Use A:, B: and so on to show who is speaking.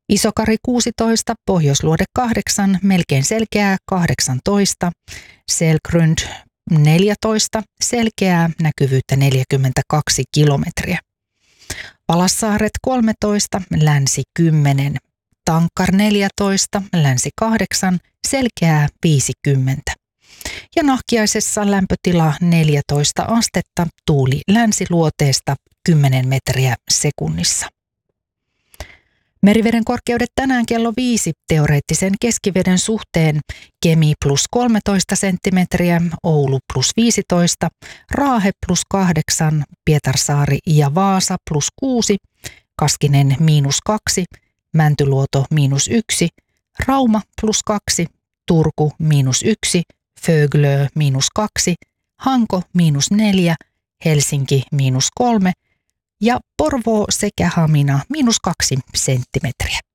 A: Isokari 16, Pohjoisluode 8, melkein selkeää 18, Selgrund 14, selkeää näkyvyyttä 42 kilometriä. Palassaaret 13, länsi 10, Tankkar 14, länsi 8, selkeää 50. Ja Nahkiaisessa lämpötila 14 astetta, tuuli länsiluoteesta 10 metriä sekunnissa. Meriveden korkeudet tänään kello 5 teoreettisen keskiveden suhteen: Kemi plus 13 senttimetriä, Oulu plus 15, Raahe plus 8, Pietarsaari ja Vaasa plus 6, Kaskinen miinus 2, Mäntyluoto miinus 1, Rauma plus 2, Turku miinus 1, Föglö miinus 2, Hanko miinus 4, Helsinki miinus 3 ja Porvoo sekä Hamina miinus 2 senttimetriä.